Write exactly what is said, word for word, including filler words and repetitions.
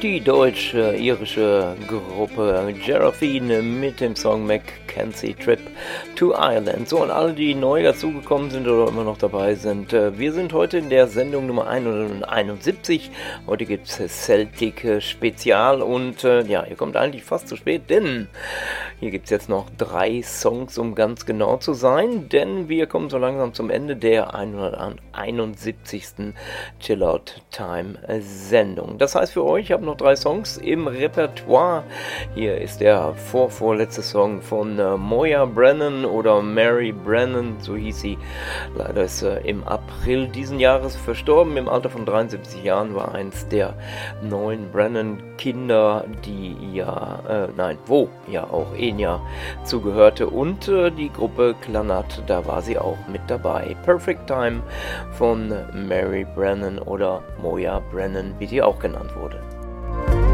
Die deutsch-irische Gruppe Geraphine mit dem Song Mackenzie Trip to Ireland. So, und alle, die neu dazugekommen sind oder immer noch dabei sind, wir sind heute in der Sendung Nummer hunderteinundsiebzig. Heute gibt es Celtic Spezial und äh, ja, ihr kommt eigentlich fast zu spät, denn hier gibt es jetzt noch drei Songs, um ganz genau zu sein, denn wir kommen so langsam zum Ende der hunderteinundsiebzigsten Chillout Time Sendung. Das heißt für euch, ich habe noch drei Songs im Repertoire. Hier ist der vorvorletzte Song von äh, Moya Brennan oder Mary Brennan, so hieß sie. Leider ist sie äh, im April diesen Jahres verstorben. Im Alter von dreiundsiebzig Jahren war eins der neun Brennan-Kinder, die ja, äh, nein, wo ja auch Enya zugehörte und äh, die Gruppe Clannad, da war sie auch mit dabei. Perfect Time von Mary Brennan oder Moya Brennan, wie sie auch genannt wurde.